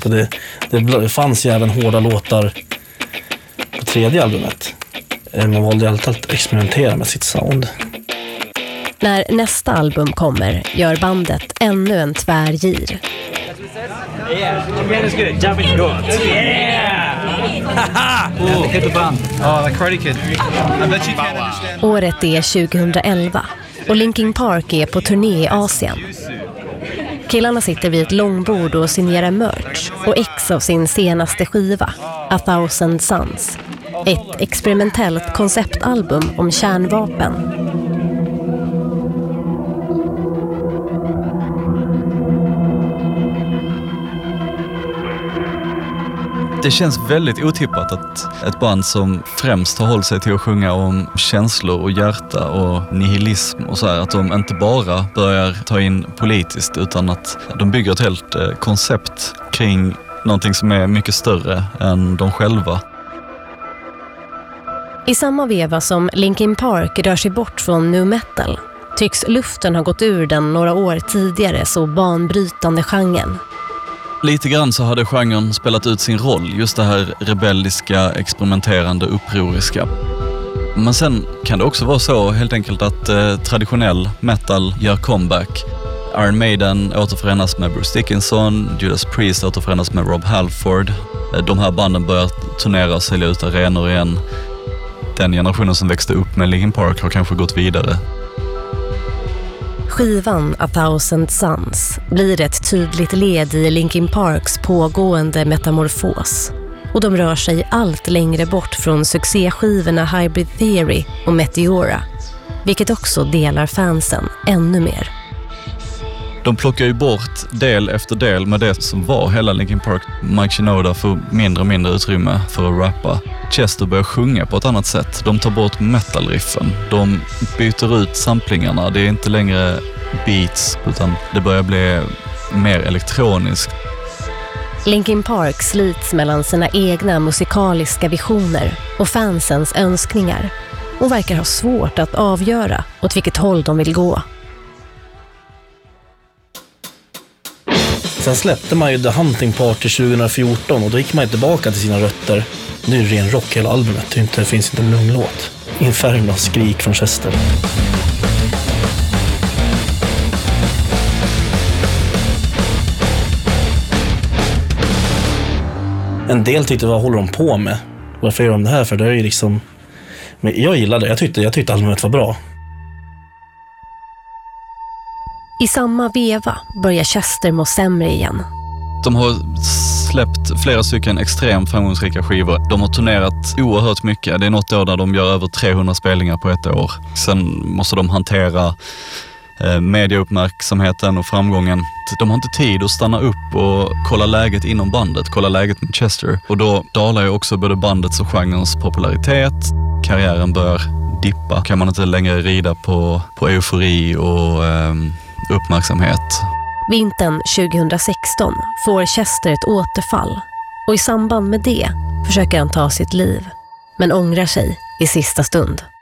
Och det fanns ju även hårda låtar på tredje albumet. Man valde alltid att experimentera med sitt sound. När nästa album kommer gör bandet ännu en tvärgir. Året är 2011 och Linkin Park är på turné i Asien. Killarna sitter vid ett långbord och signerar merch och ex av sin senaste skiva, A Thousand Suns. Ett experimentellt konceptalbum om kärnvapen. Det känns väldigt otippat att ett band som främst har hållit sig till att sjunga om känslor och hjärta och nihilism och så här, att de inte bara börjar ta in politiskt utan att de bygger ett helt koncept kring någonting som är mycket större än de själva. I samma veva som Linkin Park rör sig bort från nu metal tycks luften ha gått ur den några år tidigare så banbrytande genren. Lite grann så hade genren spelat ut sin roll, just det här rebelliska, experimenterande, upproriska. Men sen kan det också vara så helt enkelt att traditionell metal gör comeback. Iron Maiden återförenas med Bruce Dickinson, Judas Priest återförenas med Rob Halford. De här banden börjar turnera och sälja ut arenor igen. Den generationen som växte upp med Linkin Park har kanske gått vidare. Skivan A Thousand Suns blir ett tydligt led i Linkin Parks pågående metamorfos. Och de rör sig allt längre bort från succéskivorna Hybrid Theory och Meteora, vilket också delar fansen ännu mer. De plockar ju bort del efter del med det som var hela Linkin Park. Mike Shinoda får mindre och mindre utrymme för att rappa. Chester börjar sjunga på ett annat sätt. De tar bort metalriffen. De byter ut samplingarna. Det är inte längre beats utan det börjar bli mer elektroniskt. Linkin Park slits mellan sina egna musikaliska visioner och fansens önskningar och verkar ha svårt att avgöra åt vilket håll de vill gå. Sen släppte man ju The Hunting Party 2014 och då gick man tillbaka till sina rötter. Nu är det ren rock hela albumet, det finns inte en lugn låt. Inferno, skrik från Chester. En del tyckte, vad håller de på med? Varför gör de det här? För det är ju liksom... Men jag gillade det, jag tyckte albumet var bra. I samma veva börjar Chester må sämre igen. De har släppt flera stycken extremt framgångsrika skivor. De har turnerat oerhört mycket. Det är något år där de gör över 300 spelningar på ett år. Sen måste de hantera mediauppmärksamheten och framgången. De har inte tid att stanna upp och kolla läget inom bandet, kolla läget med Chester. Och då dalar ju också både bandets och genrens popularitet. Karriären bör dippa. Kan man inte längre rida på eufori och uppmärksamhet. Vintern 2016 får Chester ett återfall och i samband med det försöker han ta sitt liv, men ångrar sig i sista stund.